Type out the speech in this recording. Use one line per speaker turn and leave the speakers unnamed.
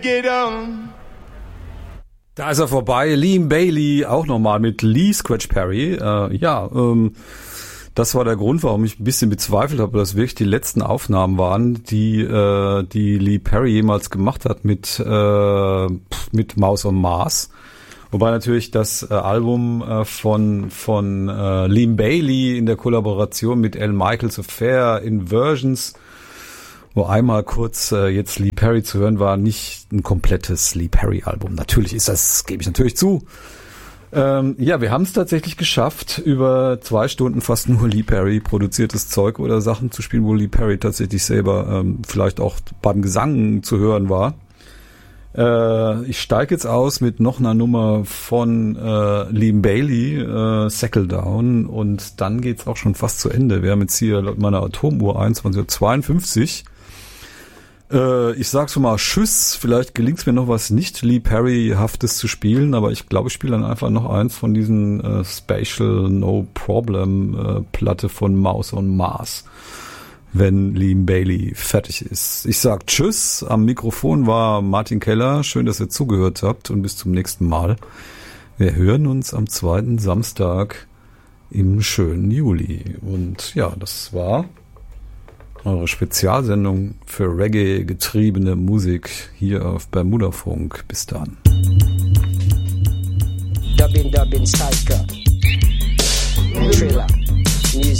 Get on.
Da ist er vorbei. Liam Bailey, auch nochmal mit Lee Scratch Perry. Das war der Grund, warum ich ein bisschen bezweifelt habe, dass wirklich die letzten Aufnahmen waren, die Lee Perry jemals gemacht hat mit Mouse on Mars. Wobei natürlich das Album von Liam Bailey in der Kollaboration mit Al Michaels Affair in Versions, wo einmal kurz jetzt Lee Perry zu hören war, nicht ein komplettes Lee Perry Album. Natürlich ist das, gebe ich natürlich zu. Wir haben es tatsächlich geschafft, über 2 Stunden fast nur Lee Perry produziertes Zeug oder Sachen zu spielen, wo Lee Perry tatsächlich selber vielleicht auch beim Gesang zu hören war. Ich steige jetzt aus mit noch einer Nummer von Liam Bailey, Settle Down, und dann geht's auch schon fast zu Ende. Wir haben jetzt hier laut meiner Atomuhr 21:52 Uhr. Ich sag so mal Tschüss, vielleicht gelingt es mir noch was nicht Lee Perry-haftes zu spielen, aber ich glaube, ich spiele dann einfach noch eins von diesen Spatial No Problem Platte von Mouse on Mars, wenn Liam Bailey fertig ist. Ich sag Tschüss, am Mikrofon war Martin Keller, schön, dass ihr zugehört habt, und bis zum nächsten Mal. Wir hören uns am 2. Samstag im schönen Juli, und ja, das war eure Spezialsendung für Reggae-getriebene Musik hier auf Bermudafunk. Bis dann.
Dubbing, Striker. Trailer. Music.